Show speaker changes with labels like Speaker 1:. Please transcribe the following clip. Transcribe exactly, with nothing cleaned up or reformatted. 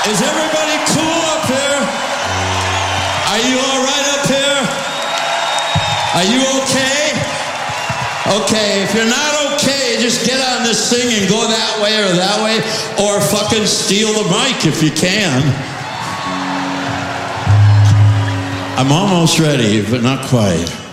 Speaker 1: Is everybody cool up here? Are you all right up here? Are you okay? Okay, if you're not okay, just get on this thing and go that way or that way, or fucking steal the mic if you can. I'm almost ready, but not quite.